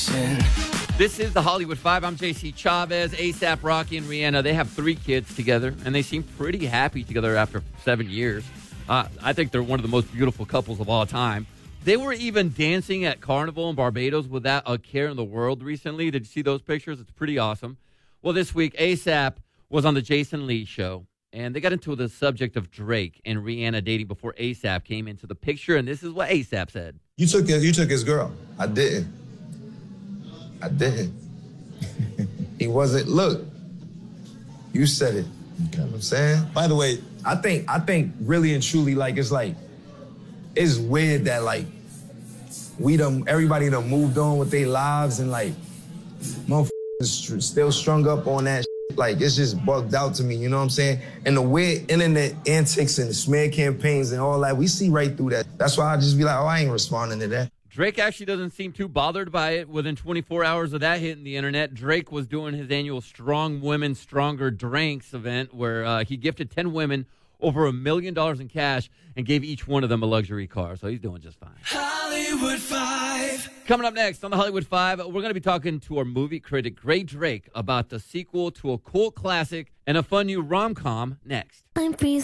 This is the Hollywood Five. I'm JC Chavez, ASAP Rocky, and Rihanna. They have 3 kids together, and they seem pretty happy together after 7 years. I think they're one of the most beautiful couples of all time. They were even dancing at Carnival in Barbados without a care in the world recently. Did you see those pictures? It's pretty awesome. Well, this week, ASAP was on the Jason Lee show, and they got into the subject of Drake and Rihanna dating before ASAP came into the picture, and this is what ASAP said. You took his girl. I didn't. He wasn't. Look, you said it. You know what I'm saying? By the way, I think really and truly, like, it's weird that, like, everybody done moved on with their lives and, like, motherfuckers still strung up on that shit. Like, it's just bugged out to me, you know what I'm saying? And the weird internet antics and the smear campaigns and all that, we see right through that. That's why I just be like, oh, I ain't responding to that. Drake actually doesn't seem too bothered by it. Within 24 hours of that hitting the internet, Drake was doing his annual Strong Women, Stronger Drinks event where he gifted 10 women over $1 million in cash and gave each one of them a luxury car. So he's doing just fine. Hollywood Five. Coming up next on the Hollywood Five, we're going to be talking to our movie critic, Gray Drake, about the sequel to a cult classic and a fun new rom-com next. I'm free.